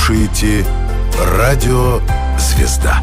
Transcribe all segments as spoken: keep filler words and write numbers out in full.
слушаете Радио «Звезда».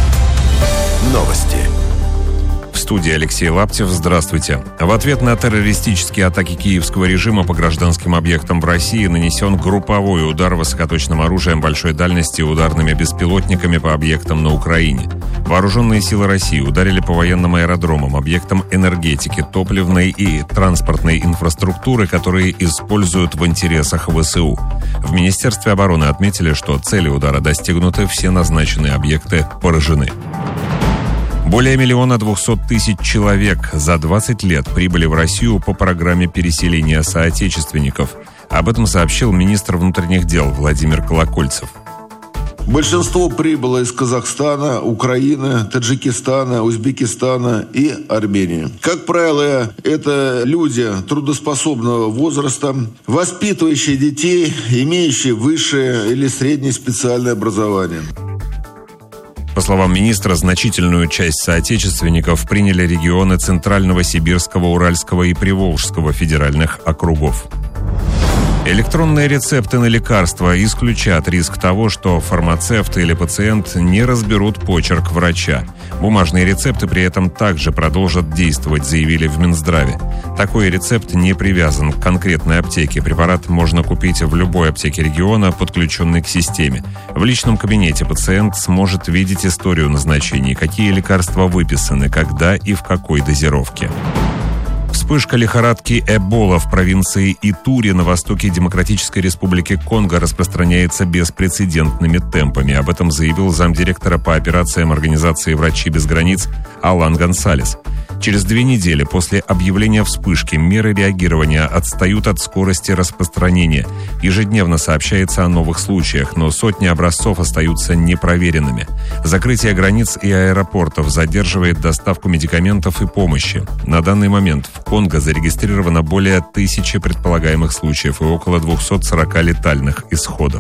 Новости. В студии Алексей Лаптев. Здравствуйте. В ответ на террористические атаки киевского режима по гражданским объектам в России нанесен групповой удар высокоточным оружием большой дальности и ударными беспилотниками по объектам на Украине. Вооруженные силы России ударили по военным аэродромам, объектам энергетики, топливной и транспортной инфраструктуры, которые используют в интересах ВСУ. В Министерстве обороны отметили, что цели удара достигнуты, все назначенные объекты поражены. Более миллиона двухсот тысяч человек за двадцать лет прибыли в Россию по программе переселения соотечественников. Об этом сообщил министр внутренних дел Владимир Колокольцев. Большинство прибыло из Казахстана, Украины, Таджикистана, Узбекистана и Армении. Как правило, это люди трудоспособного возраста, воспитывающие детей, имеющие высшее или среднее специальное образование. По словам министра, значительную часть соотечественников приняли регионы Центрального, Сибирского, Уральского и Приволжского федеральных округов. Электронные рецепты на лекарства исключат риск того, что фармацевт или пациент не разберут почерк врача. Бумажные рецепты при этом также продолжат действовать, заявили в Минздраве. Такой рецепт не привязан к конкретной аптеке. Препарат можно купить в любой аптеке региона, подключенной к системе. В личном кабинете пациент сможет видеть историю назначений, какие лекарства выписаны, когда и в какой дозировке. Вспышка лихорадки Эбола в провинции Итури на востоке Демократической Республики Конго распространяется беспрецедентными темпами. Об этом заявил замдиректора по операциям организации «Врачи без границ» Алан Гонсалес. Через две недели после объявления вспышки меры реагирования отстают от скорости распространения. Ежедневно сообщается о новых случаях, но сотни образцов остаются непроверенными. Закрытие границ и аэропортов задерживает доставку медикаментов и помощи. На данный момент в Конго зарегистрировано более тысячи предполагаемых случаев и около двухсот сорока летальных исходов.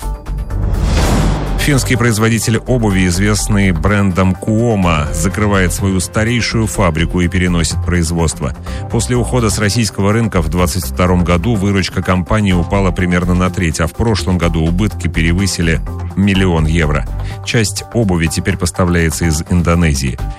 Финский производитель обуви, известный брендом Куома, закрывает свою старейшую фабрику и переносит производство. После ухода с российского рынка в две тысячи двадцать втором году выручка компании упала примерно на треть, а в прошлом году убытки превысили миллион евро. Часть обуви теперь поставляется из Индонезии.